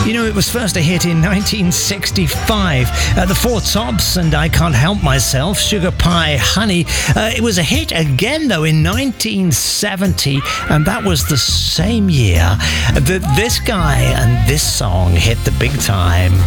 You know, it was first a hit in 1965. The Four Tops and I Can't Help Myself, Sugar Pie Honey. It was a hit again, though, in 1970, and that was the same year that this guy and this song hit the big time.